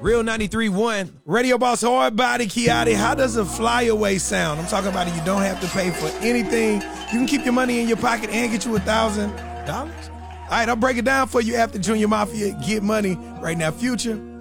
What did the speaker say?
Real 93.1, Radio Boss Hard Body, Kiati. How does a flyaway sound? I'm talking about it. You don't have to pay for anything. You can keep your money in your pocket and get you $1,000. All right, I'll break it down for you after Junior Mafia. Get money right now. Future,